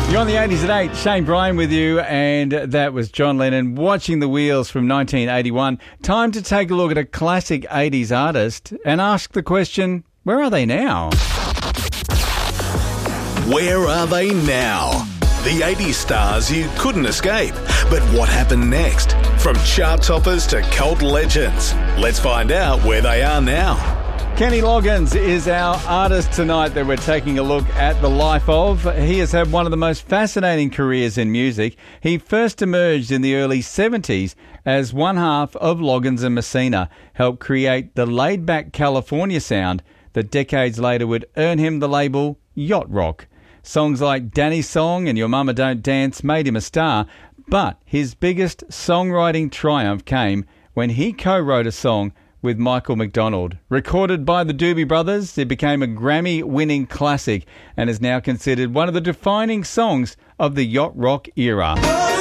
You're on the 80s at 8. Shane Bryan with you, and that was John Lennon, Watching the Wheels from 1981. Time to take a look at a classic 80s artist and ask the question, where are they now? Where are they now? The 80s stars you couldn't escape. But what happened next? From chart toppers to cult legends. Let's find out where they are now. Kenny Loggins is our artist tonight that we're taking a look at the life of. He has had one of the most fascinating careers in music. He first emerged in the early 70s as one half of Loggins and Messina, helped create the laid-back California sound that decades later would earn him the label Yacht Rock. Songs like Danny's Song and Your Mama Don't Dance made him a star, but his biggest songwriting triumph came when he co-wrote a song with Michael McDonald. Recorded by the Doobie Brothers, it became a Grammy-winning classic and is now considered one of the defining songs of the yacht rock era.